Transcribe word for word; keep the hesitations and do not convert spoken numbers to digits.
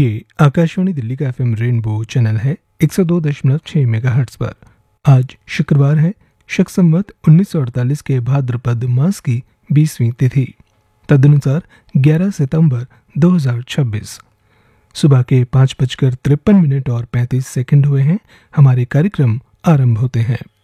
ये आकाशवाणी दिल्ली का FM rainbow channel है एक सौ दो दशमलव छह मेगाहर्ट्ज पर। आज शुक्रवार है, शक संवत उन्नीस सौ अड़तालीस के भाद्रपद मास की बीसवीं तिथि, तदनुसार ग्यारह सितंबर दो हज़ार छब्बीस। सुबह के पाँच बजकर तिरपन मिनट और पैंतीस सेकंड हुए हैं। हमारे कार्यक्रम आरंभ होते हैं।